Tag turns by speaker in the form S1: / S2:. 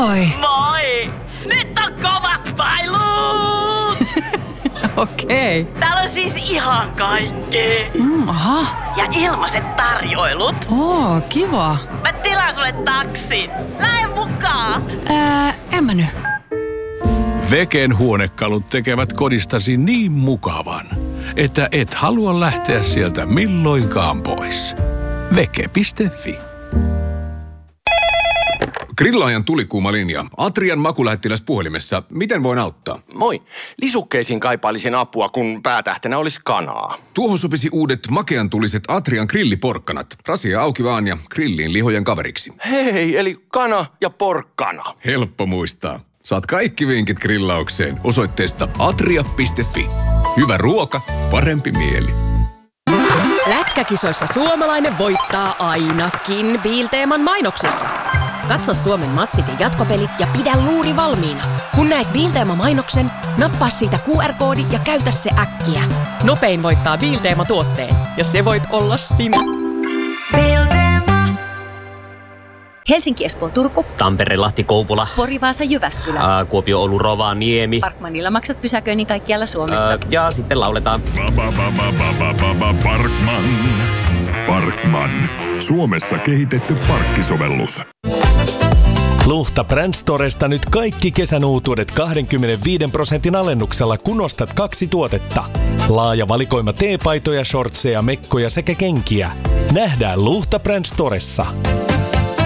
S1: Moi!
S2: Moi! Nyt on kovat pailut!
S1: Okei.
S2: Okay. Täällä on siis ihan kaikkea.
S1: Aha.
S2: Ja ilmaiset tarjoilut.
S1: Oo, kiva.
S2: Mä tilaan sulle taksin. Lähde mukaan.
S1: En mä nyt.
S3: Veken huonekalut tekevät kodistasi niin mukavan, että et halua lähteä sieltä milloinkaan pois. Veke.fi.
S4: Grillaajan tulikuuma linja. Atrian makulähettiläs puhelimessa. Miten voin auttaa?
S5: Moi. Lisukkeisiin kaipailisin apua, kun päätähtenä olisi kanaa.
S4: Tuohon sopisi uudet makean tuliset Atrian grilliporkkanat. Rasia auki vaan ja grilliin lihojen kaveriksi.
S5: Hei, eli kana ja porkkana.
S4: Helppo muistaa. Saat kaikki vinkit grillaukseen osoitteesta atria.fi. Hyvä ruoka, parempi mieli.
S6: Lätkäkisoissa suomalainen voittaa ainakin Bilteeman mainoksissa. Katso Suomen matsit ja jatkopelit ja pidä luuri valmiina. Kun näet Bilteema-mainoksen, nappaa siitä QR-koodi ja käytä se äkkiä. Nopein voittaa Bilteema-tuotteen, ja se voit olla sinä.
S7: Bilteema. Helsinki, Espoo, Turku.
S8: Tampere, Lahti, Kouvola.
S7: Pori, Vaasa, Jyväskylä.
S8: Kuopio, Oulu, Rovaniemi.
S7: Parkmanilla maksat pysäköinnin kaikkialla Suomessa.
S8: Ja sitten lauletaan.
S9: Parkman. Suomessa kehitetty parkkisovellus.
S10: Luhta Brand Storesta nyt kaikki kesän uutuudet 25% alennuksella, kun ostat 2 tuotetta. Laaja valikoima teepaitoja, shortseja, mekkoja sekä kenkiä. Nähdään Luhta Brand Storessa.